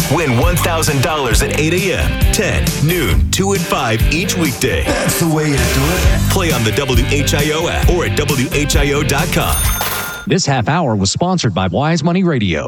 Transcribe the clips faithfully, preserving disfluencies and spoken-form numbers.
Win one thousand dollars at eight a.m., ten, noon, two, and five each weekday. That's the way to do it. Play on the W H I O app or at W H I O dot com. This half hour was sponsored by Wise Money Radio.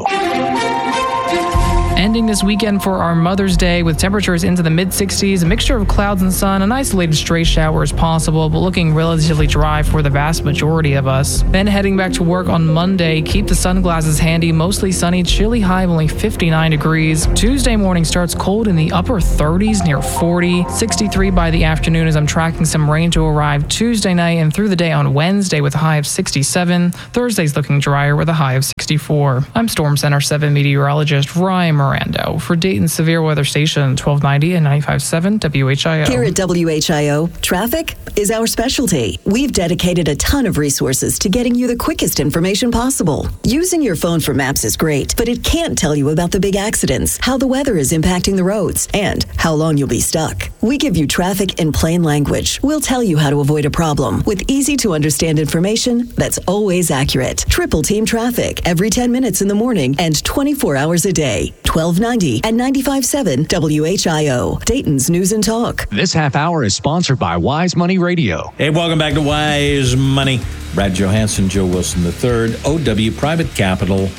Ending this weekend for our Mother's Day with temperatures into the mid sixties, a mixture of clouds and sun, an isolated stray shower is possible, but looking relatively dry for the vast majority of us. Then heading back to work on Monday, keep the sunglasses handy, mostly sunny, chilly high of only fifty-nine degrees. Tuesday morning starts cold in the upper thirties near forty, sixty-three by the afternoon as I'm tracking some rain to arrive Tuesday night and through the day on Wednesday with a high of sixty-seven. Thursday's looking drier with a high of sixty-four. I'm Storm Center seven meteorologist Ryan Miranda for Dayton's Severe Weather Station, twelve ninety and ninety-five point seven W H I O. Here at W H I O, traffic is our specialty. We've dedicated a ton of resources to getting you the quickest information possible. Using your phone for maps is great, but it can't tell you about the big accidents, how the weather is impacting the roads, and how long you'll be stuck. We give you traffic in plain language. We'll tell you how to avoid a problem with easy-to-understand information that's always accurate. Triple Team Traffic every ten minutes in the morning and twenty-four hours a day. twelve ninety and ninety-five point seven W H I O, Dayton's News and Talk. This half hour is sponsored by Wise Money Radio. Hey, welcome back to Wise Money. Brad Johansson, Joe Wilson the third, O W Private Capital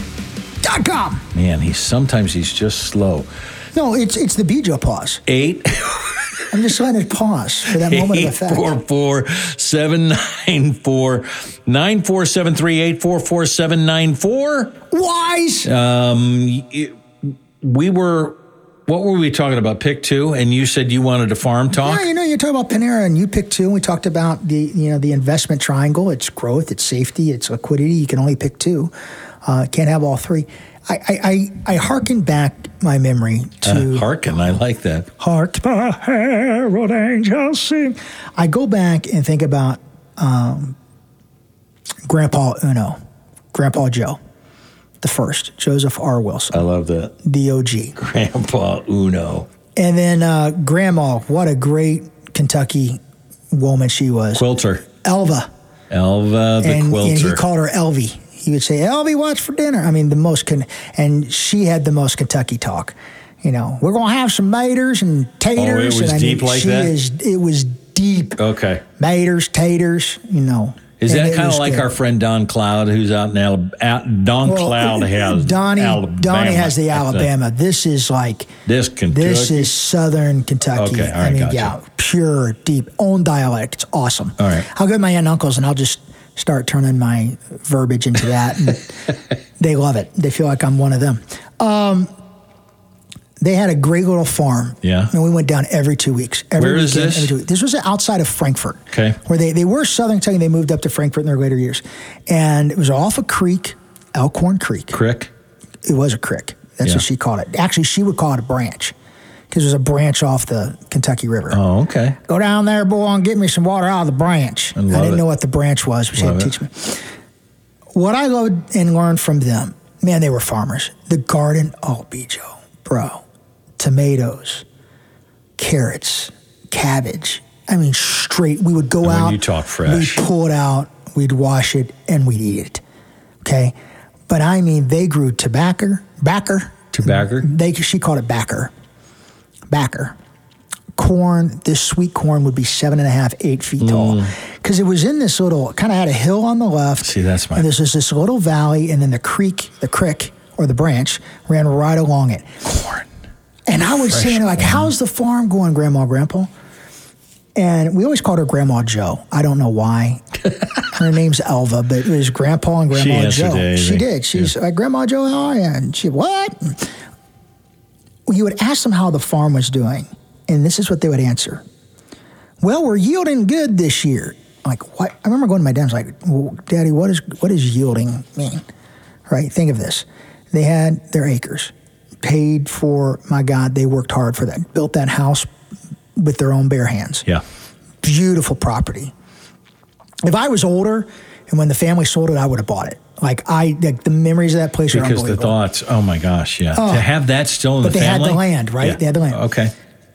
dot com. Man, he's sometimes he's just slow. No, it's it's the Bijo pause. Eight. I'm just letting it pause for that moment of effect. eight four four, seven nine four, nine four seven three, eight four four, seven nine four. Wise. Um, it, we were, what were we talking about? Pick two, and you said you wanted a farm talk? Yeah, you know, you're talking about Panera, and you picked two, and we talked about the, you know, the investment triangle. It's growth, it's safety, it's liquidity. You can only pick two. Uh, can't have all three. I, I, I, I hearken back my memory to... Uh, hearken, I like that. Hark the herald angels sing. I go back and think about um, Grandpa Uno, Grandpa Joe, the first, Joseph R. Wilson. I love that. D O G. Grandpa Uno. And then uh, Grandma, what a great Kentucky woman she was. Quilter. Elva. Elva the and, quilter. And he called her Elvie. He would say, Elvie, what's for dinner? I mean, the most, con- and she had the most Kentucky talk. You know, we're going to have some maters and taters. Oh, it was and I deep mean, like she that? Is, it was deep. Okay. Maters, taters, you know. Is and that kind of like good. our friend Don Cloud, who's out in Alabama? Don well, Cloud has Donnie, Alabama. Donnie has the Alabama. This is like, this Kentucky? This is Southern Kentucky. Okay, all right, I mean, gotcha. yeah, pure, deep, own dialect. It's awesome. All right. I'll go to my aunt and uncles, and I'll just start turning my verbiage into that. And they love it. They feel like I'm one of them. Um, they had a great little farm. Yeah. And we went down every two weeks. Every Where is weekend, this? Every two weeks. This was outside of Frankfort. Okay. Where they, they were Southern Kentucky. They moved up to Frankfort in their later years. And it was off a creek, Elkhorn Creek. Crick? It was a crick. That's Yeah. what she called it. Actually, she would call it a branch because it was a branch off the Kentucky River. Oh, okay. Go down there, boy, and get me some water out of the branch. I I, love didn't it. know what the branch was, but she had Love to teach me. What I loved and learned from them, man, they were farmers. The garden, oh, Bijo, bro. Tomatoes, carrots, cabbage. I mean, straight. We would go And when out. you talk fresh. We'd pull it out, we'd wash it, and we'd eat it. Okay? But I mean, they grew tobacco, backer. Tobacco? They, she called it backer. Backer. Corn, this sweet corn would be seven and a half, eight feet tall. Because it was in this little, kind of had a hill on the left. See, that's my... And this is this little valley, and then the creek, the crick, or the branch, ran right along it. Corn. And I was Fresh saying, like, corn. how's the farm going, Grandma, Grandpa? And we always called her Grandma Joe. I don't know why. Her name's Elva, but it was Grandpa and She Grandma answered Joe. to anything. She did. She's Yeah. like, Grandma Joe, how are you? And she, what? You would ask them how the farm was doing, and this is what they would answer. Well, we're yielding good this year. I'm like, what? I remember going to my dad, I was like, well, Daddy, what is what does yielding mean? Right? Think of this. They had their acres, paid for, my God, they worked hard for that, built that house with their own bare hands. Yeah. Beautiful property. If I was older and when the family sold it, I would have bought it. Like, I, like the memories of that place are Because unbelievable. the thoughts, oh my gosh, yeah. Oh. to have that still in But the they had family. the land, right? Yeah. They had the land. Okay.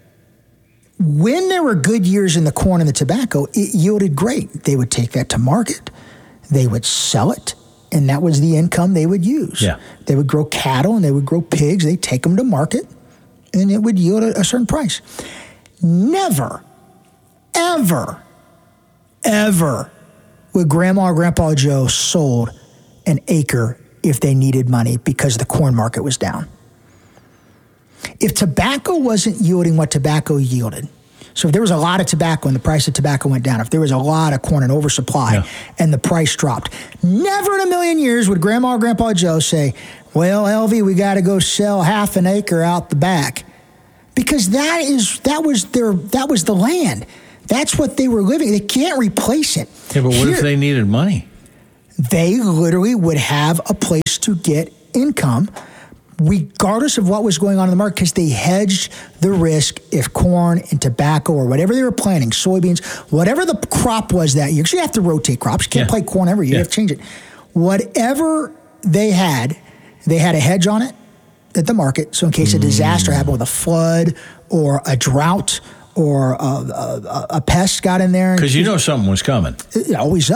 When there were good years in the corn and the tobacco, it yielded great. They would take that to market. They would sell it. and that was the income they would use. Yeah. They would grow cattle and they would grow pigs. They'd take them to market, and it would yield a, a certain price. Never, ever, ever would Grandma or Grandpa Joe sold an acre if they needed money because the corn market was down. If tobacco wasn't yielding what tobacco yielded, so if there was a lot of tobacco and the price of tobacco went down, if there was a lot of corn and oversupply yeah. and the price dropped, never in a million years would Grandma or Grandpa Joe say, well, L V, we got to go sell half an acre out the back. Because that is that was their that was the land. That's what they were living. They can't replace it. Yeah, but what Here, if they needed money? They literally would have a place to get income regardless of what was going on in the market because they hedged the risk if corn and tobacco or whatever they were planting, soybeans, whatever the crop was that year. Because you have to rotate crops. You can't yeah. plant corn every year. Yeah. You have to change it. Whatever they had, they had a hedge on it at the market. So in case a disaster happened with a flood or a drought or a, a, a pest got in there. Because you know something was coming. It always